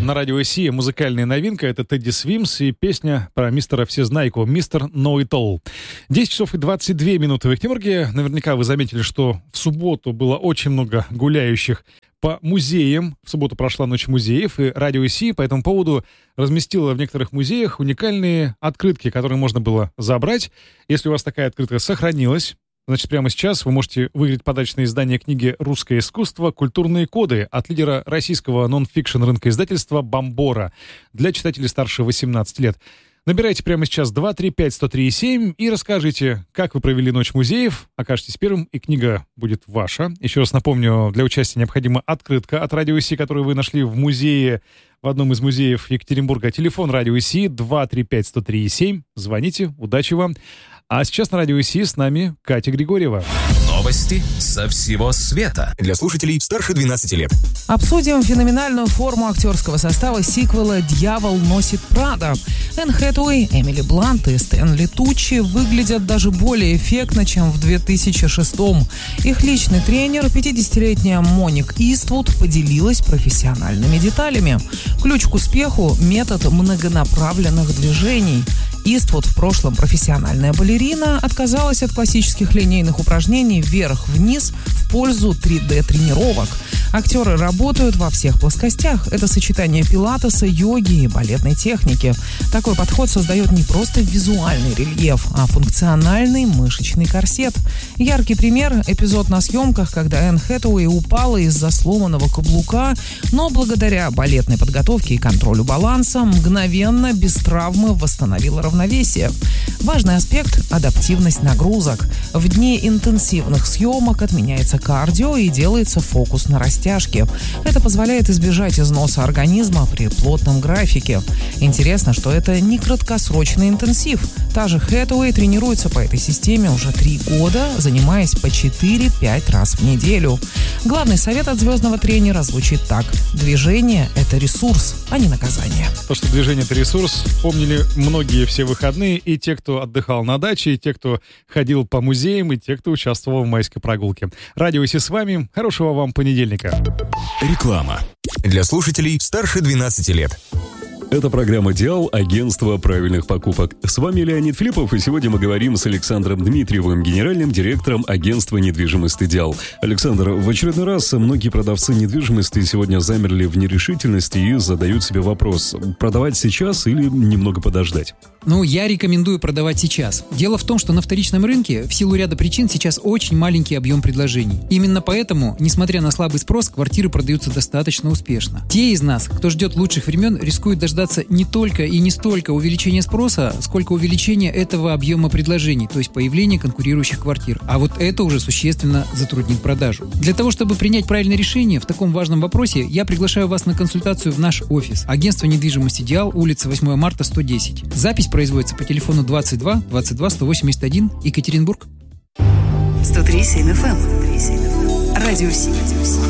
на радио Россия музыкальная новинка. Это Тедди Свимс и песня про мистера Всезнайку, мистер Know It All. 10 часов и 22 минуты в Екатеринбурге. Наверняка вы заметили, что в субботу было очень много гуляющих по музеям. В субботу прошла ночь музеев, и радио Россия по этому поводу разместила в некоторых музеях уникальные открытки, которые можно было забрать. Если у вас такая открытка сохранилась, значит, прямо сейчас вы можете выиграть подарочное издание книги «Русское искусство. Культурные коды» от лидера российского нон-фикшн рынка издательства «Бомбора» для читателей старше 18 лет. Набирайте прямо сейчас 235-103-7 и расскажите, как вы провели ночь музеев. Окажетесь первым, и книга будет ваша. Еще раз напомню, для участия необходима открытка от радио ИСИ, которую вы нашли в музее, в одном из музеев Екатеринбурга. Телефон радио ИСИ 235-103-7. Звоните, удачи вам. А сейчас на радио ИСИ с нами Катя Григорьева. Новости со всего света. Для слушателей старше 12 лет. Обсудим феноменальную форму актерского состава сиквела «Дьявол носит Прада». Энн Хэтэуэй, Эмили Блант и Стэнли Туччи выглядят даже более эффектно, чем в 2006-м. Их личный тренер, 50-летняя Моник Иствуд, поделилась профессиональными деталями. Ключ к успеху – метод многонаправленных движений. Иствуд, в прошлом профессиональная балерина, отказалась от классических линейных упражнений вверх-вниз в пользу 3D-тренировок. Актеры работают во всех плоскостях. Это сочетание пилатеса, йоги и балетной техники. Такой подход создает не просто визуальный рельеф, а функциональный мышечный корсет. Яркий пример – эпизод на съемках, когда Энн Хэтэуэй упала из-за сломанного каблука, но благодаря балетной подготовке и контролю баланса мгновенно, без травмы, восстановила равновесие. Важный аспект – адаптивность нагрузок. В дни интенсивных съемок отменяется кардио и делается фокус на растяжке. Это позволяет избежать износа организма при плотном графике. Интересно, что это не краткосрочный интенсив. Та же Хэтэуэй тренируется по этой системе уже 3 года, занимаясь по 4-5 раз в неделю. Главный совет от звездного тренера звучит так: движение – это ресурс, а не наказание. То, что движение – это ресурс, помнили многие все выходные, и те, кто отдыхал на даче, и те, кто ходил по музеям, и те, кто участвовал в майской прогулке. Радио ИСИ с вами. Хорошего вам понедельника. Реклама. Для слушателей старше 12 лет. Это программа «Диал», агентство правильных покупок. С вами Леонид Филиппов, и сегодня мы говорим с Александром Дмитриевым, генеральным директором агентства недвижимости «Диал». Александр, в очередной раз многие продавцы недвижимости сегодня замерли в нерешительности и задают себе вопрос: продавать сейчас или немного подождать? Я рекомендую продавать сейчас. Дело в том, что на вторичном рынке в силу ряда причин сейчас очень маленький объем предложений. Именно поэтому, несмотря на слабый спрос, квартиры продаются достаточно успешно. Те из нас, кто ждет лучших времен, рискуют дождаться не только и не столько увеличения спроса, сколько увеличения этого объема предложений, то есть появления конкурирующих квартир. А вот это уже существенно затруднит продажу. Для того, чтобы принять правильное решение в таком важном вопросе, я приглашаю вас на консультацию в наш офис. Агентство недвижимости «Диал», улица 8 марта, 110. Запись производится по телефону 22 22 181, Екатеринбург. 103.7 FM. Радио Си.